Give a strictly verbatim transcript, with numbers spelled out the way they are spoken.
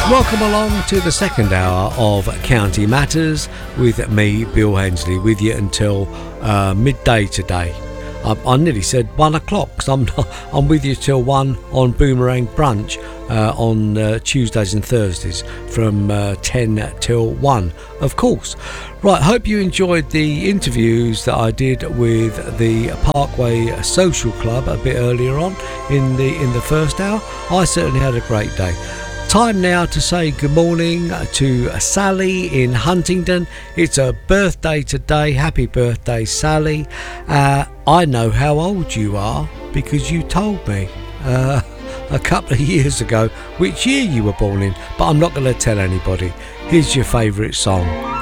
Welcome along to the second hour of County Matters with me, Bill Hensley, with you until uh, midday today. I, I nearly said one o'clock because I'm not, I'm with you till one on Boomerang Brunch uh, on uh, Tuesdays and Thursdays from uh, ten till one, of course. Right, hope you enjoyed the interviews that I did with the Parkway Social Club a bit earlier on in the in the first hour. I certainly had a great day. Time now to say good morning to Sally in Huntingdon. It's her birthday today. Happy birthday, Sally. Uh, I know how old you are because you told me uh, a couple of years ago which year you were born in, but I'm not going to tell anybody. Here's your favourite song.